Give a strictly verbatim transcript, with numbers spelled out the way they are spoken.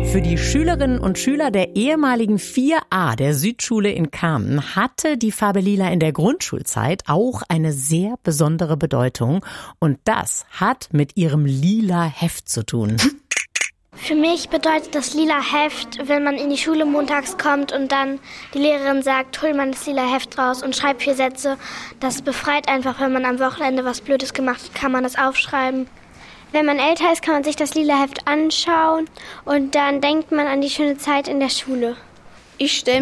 Für die Schülerinnen und Schüler der ehemaligen vier a der Südschule in Kamen hatte die Farbe Lila in der Grundschulzeit auch eine sehr besondere Bedeutung. Und das hat mit ihrem lila Heft zu tun. Für mich bedeutet das lila Heft, wenn man in die Schule montags kommt und dann die Lehrerin sagt, hol mal das lila Heft raus und schreib vier Sätze. Das befreit einfach, wenn man am Wochenende was Blödes gemacht hat, kann man das aufschreiben. Wenn man älter ist, kann man sich das lila Heft anschauen und dann denkt man an die schöne Zeit in der Schule. Ich stelle